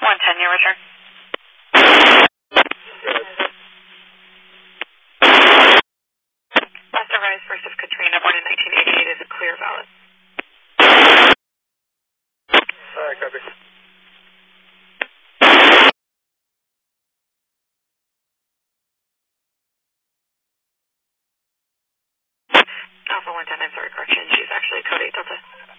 110, your return. Master Rise first of Katrina, born in 1988, is a clear valid. Alright, copy. Alpha 110, I'm sorry, correction. She's actually code 8 Delta.